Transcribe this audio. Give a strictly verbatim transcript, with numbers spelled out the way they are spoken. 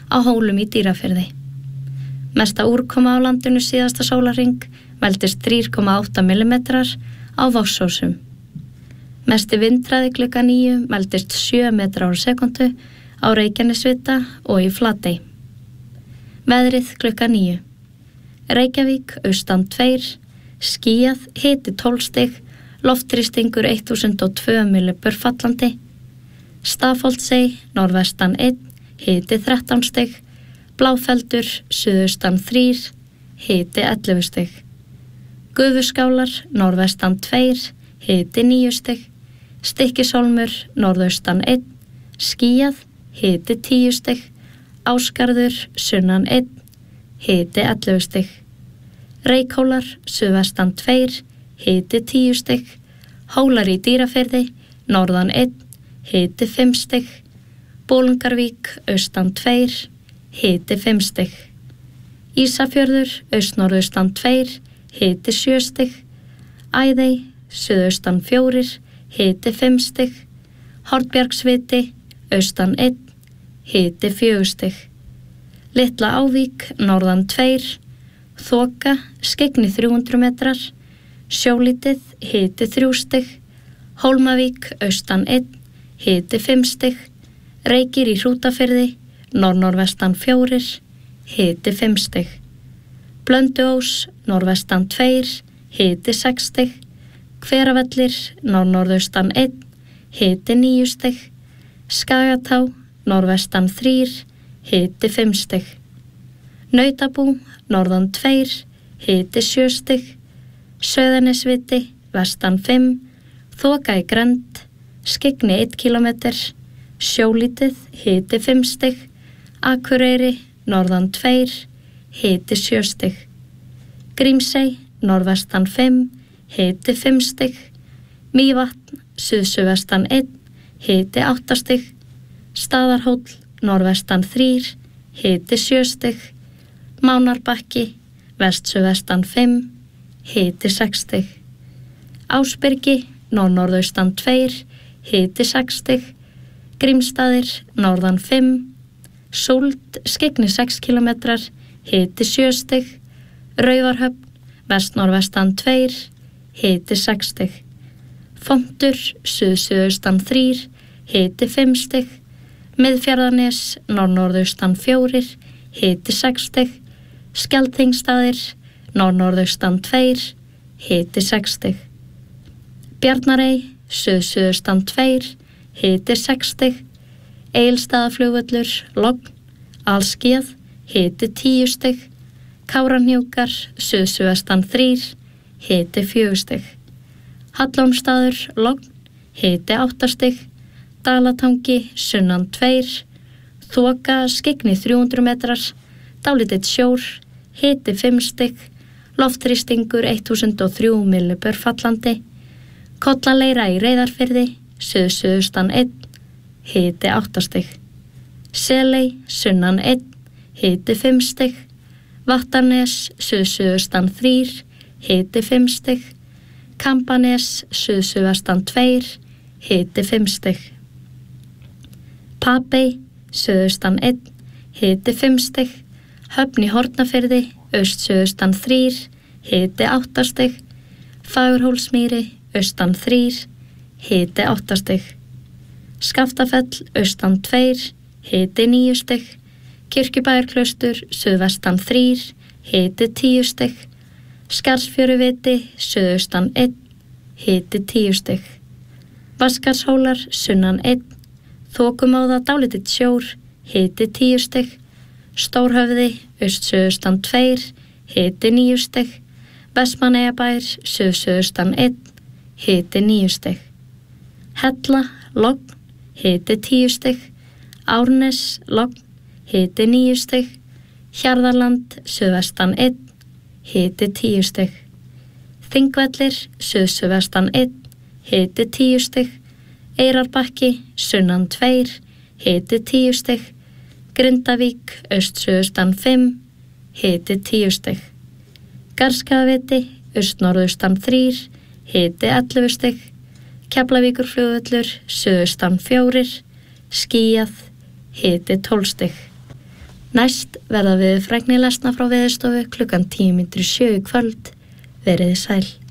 á Hólum í Dýrafirði. Mesta úrkoma á landinu síðasta sólarhring mældist þrjú komma átta millimetrar á Vogsósum. Mesti vindhraði klukkan níu mældist sjö metrar á sekúndu á Reykjanesvita og í Flatey. Veðrið klukkan níu. Reykjavík austan tveir, skýjað, hiti tólf stig, loftþrýstingur þúsund og tvö millibur fallandi. Stafholtsey norðvestan einn, hiti þrettán stig, Bláfeldur suðaustan þrír, hiti ellefu stig. Gufuskálar norðvestan tveir, hiti níu stig, Stykkishólmur norðaustan einn, skýjað, hiti tíu stig, Ásgarður sunnan einn, hiti ellefu stig. Reykhólar suðvestan tveir, hiti tíu stig, Hólar í Dýrafirði norðan einn, hiti fimm stig, Bolungarvík austan tveir, hiti fimm stig. Ísafjörður austnorðaustan tveir, hiti sjö stig, Æðey suðaustan fjórir, hiti fimm stig, Hornbjargsviti austan einn, hiti fjögur stig. Litla Ávík norðan tveir, Þoka skyggni þrjú hundruð metrar, Sjólítið hiti þrjú stig, Hólmavík austan einn, hiti fimm stig, Reykir í Hrútafirði norð-norðvestan fjórir, hiti fimm stig. Blönduós norðvestan tveir, hiti sex stig, Hveravellir norð-norðaustan einn, hiti níu stig, Skagatá norðvestan þrír, hiti fimm stig. Nautabú norðan tveir, hiti sjö stig, Sauðanesviti vestan fimm, Þoka í Grend, skyggni einn kílómetr, Sjólítið hiti fimm stig, Akureyri norðan tveir, hiti sjö stig. Grímsey norðvestan fimm, hiti fimm stig, Mývatn suðsuðvestan einn, hiti átta stig, Staðarhóll norðvestan þrír, hiti sjö stig, Mánarbakki vestsuðvestan fimm, hiti sex stig. Ásbyrgi norð-norðaustan tveir, hiti sex stig, Grímsstaðir norðan fimm, Súld skyggni sex kílómetrar, hiti sjö stig, Raufarhöfn vestnorðvestan tveir, hiti sex stig. Fontur suðsuðaustan þrír, hiti fimm stig, Miðfjarðarnes norð-norðaustan fjórir, hiti sex stig, Skeldþingsstaðir norð-norðaustan tveir, hiti sex stig. Bjarnarey suðsuðaustan tveir, hiti sex stig, Egilsstaðaflugvöllur logn, alskýjað, hiti tíu stig, Kárahnjúkar suðsuðvestan þrír, hiti fjögur stig. Hallormsstaður logn, hiti átta stig, Dalatangi sunnan tveir, Þoka skyggni þrjú hundruð metrar, dálítill sjór, hiti fimm stig, loftþrýstingur þúsund og þrjú millibur fallandi. Kollaleira í Reyðarfirði suðsuðaustan einn, hiti átta stig. Seley sunnan einn, hiti fimm stig, Vattarnes suðsuðaustan þrír, hiti fimm stig, Kambanes suðsuðvestan tveir, hiti fimm stig. Papey suðaustan einn, hiti fimm stig, Höfn í Hornafirði austsuðaustan þrír, hiti átta stig, Fagurhólsmýri austan þrír, hiti átta stig. Skaftafell austan tveir, hiti níu stig, Kirkjubæjarklaustur suðvestan þrír, hiti tíu stig, Skarðsfjöruviti suðaustan einn, hiti tíu stig. Vaskarshólar sunnan einn, Þokumóða dálítill sjór, hiti tíu stig, Stórhöfði austsuðaustan tveir, hiti níu stig, Vestmannaeyjabær suðsuðaustan einn, hiti níu stig. Hella logn, hiti tíu stig, Árnes logn, hiti níu stig, Hjarðarland suðvestan einn, hiti tíu stig. Þingvellir suðsuðvestan einn, hiti tíu stig, Eyrarbakki sunnan tveir, hiti tíu stig, Grindavík austsuðaustan fimm, hiti tíu stig. Garðskaðaviti austnorðaustan þrír, hiti ellefu stig, Keflavíkurflugvöllur suðaustan fjórir, skýjað, hiti tólf stig. Næst verða við frægni lesna frá Veðurstofu klukkan tíu mínútur í sjö í kvöld. Veriði sæl.